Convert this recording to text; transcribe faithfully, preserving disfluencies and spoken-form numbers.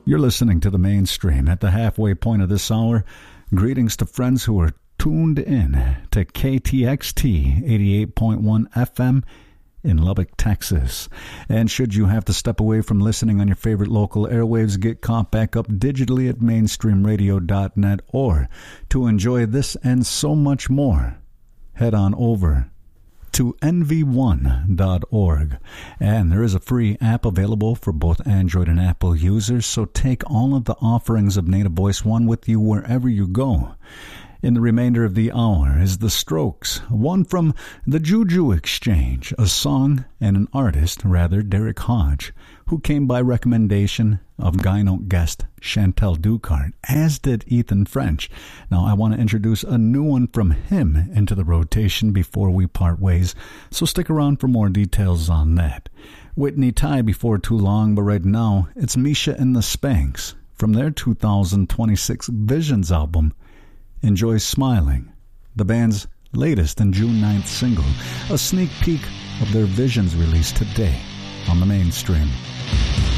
You're listening to The Mainstream. At the halfway point of this hour, greetings to friends who are tuned in to K T X T eighty-eight point one F M in Lubbock, Texas. And should you have to step away from listening on your favorite local airwaves, get caught back up digitally at mainstream radio dot net, or to enjoy this and so much more, head on over to N V one dot org. And there is a free app available for both Android and Apple users, so take all of the offerings of Native Voice One with you wherever you go. In the remainder of the hour is The Strokes, one from the Juju Exchange, a song and an artist, rather, Derek Hodge, who came by recommendation of Guy Note guest Chantel Ducart, as did Ethan French. Now, I want to introduce a new one from him into the rotation before we part ways, so stick around for more details on that. Whitney Ty before too long, but right now, it's Misha and the Spanks from their two thousand twenty-six Visions album, Enjoy Smiling, the band's latest and June ninth single, a sneak peek of their Visions release today on The Mainstream.